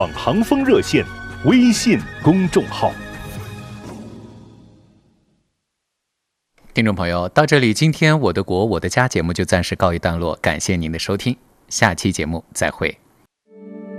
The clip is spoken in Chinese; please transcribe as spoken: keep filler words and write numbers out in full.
航风热线微信公众号。 听众朋友，到这里，今天我的国我的家节目就暂时告一段落，感谢您的收听，下期节目再会。